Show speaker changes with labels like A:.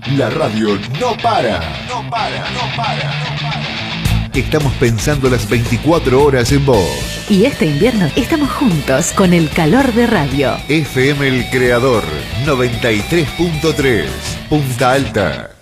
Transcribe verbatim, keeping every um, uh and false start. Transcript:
A: La radio no para. No para, no para, no para. Estamos pensando las veinticuatro horas en vos.
B: Y este invierno estamos juntos con el calor de radio.
A: F M El Creador noventa y tres punto tres, Punta Alta.